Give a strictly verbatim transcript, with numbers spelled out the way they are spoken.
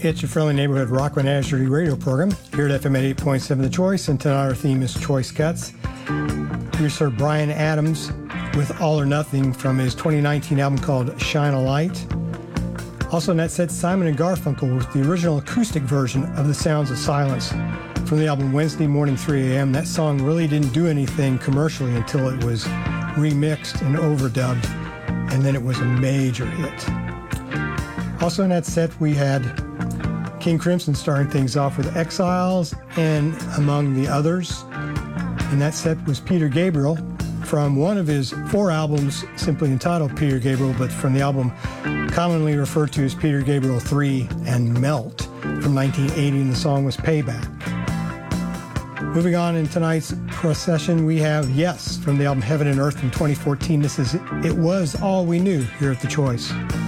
It's your friendly neighborhood rock menagerie radio program here at F M eighty-eight point seven The Choice, and tonight our theme is Choice Cuts. Here's Sir Bryan Adams with All or Nothing from his twenty nineteen album called Shine a Light. Also in that set, Simon and Garfunkel with the original acoustic version of The Sounds of Silence from the album Wednesday Morning three a.m. That song really didn't do anything commercially until it was remixed and overdubbed, and then it was a major hit. Also in that set, we had King Crimson starting things off with Exiles, and among the others in that set was Peter Gabriel from one of his four albums simply entitled Peter Gabriel, but from the album commonly referred to as Peter Gabriel three and Melt from nineteen eighty, and the song was Payback. Moving on in tonight's procession, we have Yes from the album Heaven and Earth from twenty fourteen. This is It Was All We Knew here at The Choice.